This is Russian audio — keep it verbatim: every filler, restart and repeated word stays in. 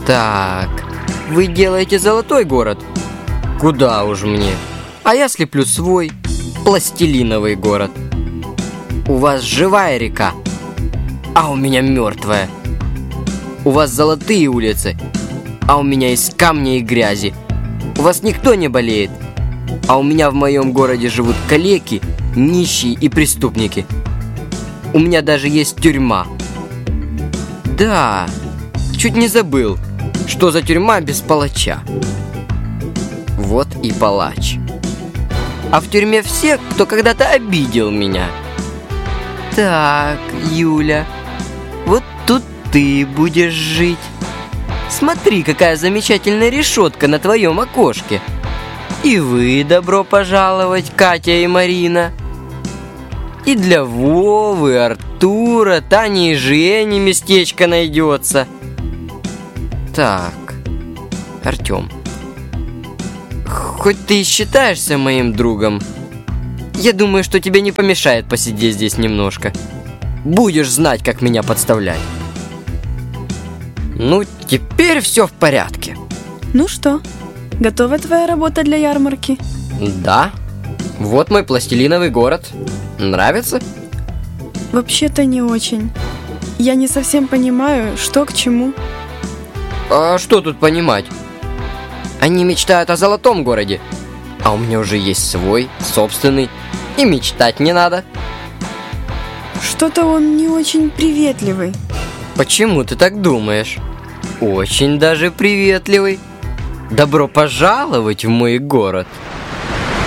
Так, вы делаете золотой город? Куда уж мне. А я слеплю свой пластилиновый город. У вас живая река, а у меня мертвая. У вас золотые улицы, а у меня из камня и грязи. У вас никто не болеет, а у меня в моем городе живут калеки, нищие и преступники. У меня даже есть тюрьма. Да, чуть не забыл, что за тюрьма без палача. Вот и палач. А в тюрьме все, кто когда-то обидел меня. Так, Юля, вот тут ты будешь жить. Смотри, какая замечательная решетка на твоем окошке. И вы добро пожаловать, Катя и Марина. И для Вовы, Артура, Тани и Жени местечко найдется. Так, Артем, хоть ты и считаешься моим другом, я думаю, что тебе не помешает посидеть здесь немножко. Будешь знать, как меня подставлять. Ну, теперь все в порядке. Ну что, готова твоя работа для ярмарки? Да. Вот мой пластилиновый город. Нравится? Вообще-то не очень. Я не совсем понимаю, что к чему. А что тут понимать? Они мечтают о золотом городе, а у меня уже есть свой, собственный, и мечтать не надо. Что-то он не очень приветливый. Почему ты так думаешь? Очень даже приветливый. Добро пожаловать в мой город.